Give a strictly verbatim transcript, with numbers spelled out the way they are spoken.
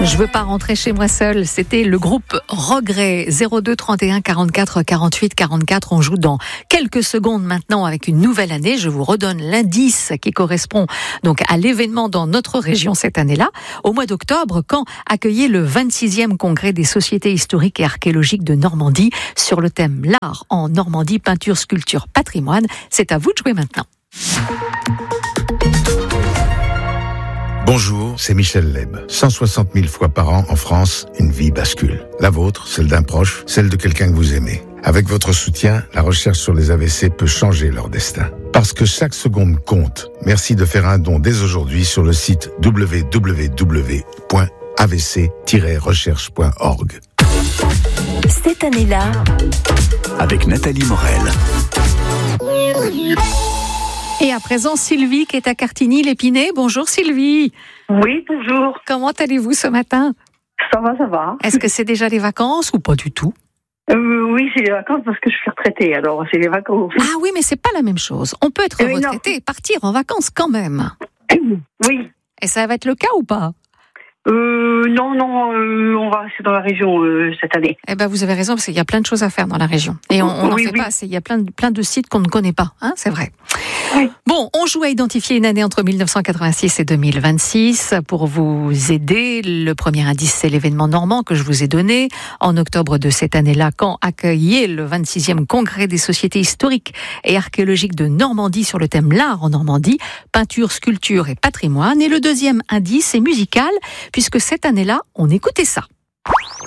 Je veux pas rentrer chez moi seul. C'était le groupe Regret. zéro deux trente et un quarante-quatre quarante-huit quarante-quatre. On joue dans quelques secondes maintenant avec une nouvelle année. Je vous redonne l'indice qui correspond donc à l'événement dans notre région cette année-là. Au mois d'octobre, quand accueillait le vingt-sixième congrès des sociétés historiques et archéologiques de Normandie sur le thème l'art en Normandie, peinture, sculpture, patrimoine. C'est à vous de jouer maintenant. Bonjour, c'est Michel Leb. cent soixante mille fois par an en France, une vie bascule. La vôtre, celle d'un proche, celle de quelqu'un que vous aimez. Avec votre soutien, la recherche sur les A V C peut changer leur destin. Parce que chaque seconde compte, merci de faire un don dès aujourd'hui sur le site w w w point a v c tiret recherche point org. Cette année-là, avec Nathalie Morel. Et à présent, Sylvie qui est à Cartigny-l'Épinay. Bonjour Sylvie. Oui, bonjour. Comment allez-vous ce matin ? Ça va, ça va. Est-ce que c'est déjà les vacances ou pas du tout ? euh, Oui, c'est les vacances parce que je suis retraitée, alors c'est les vacances. Ah oui, mais c'est pas la même chose. On peut être Euh, non. retraité et partir en vacances quand même. Oui. Et ça va être le cas ou pas ? Euh, non, non, euh, on va rester dans la région euh, cette année. Eh ben, vous avez raison, parce qu'il y a plein de choses à faire dans la région. Et on n'en Oui, fait oui. pas assez. Il y a plein de, plein de sites qu'on ne connaît pas, hein, c'est vrai. Oui. Bon, on joue à identifier une année entre mille neuf cent quatre-vingt-six et deux mille vingt-six. Pour vous aider, le premier indice, c'est l'événement normand que je vous ai donné. En octobre de cette année-là, quand accueillait le vingt-sixième congrès des sociétés historiques et archéologiques de Normandie sur le thème l'art en Normandie, peinture, sculpture et patrimoine. Et le deuxième indice est musical, puisque cette année-là, on écoutait ça.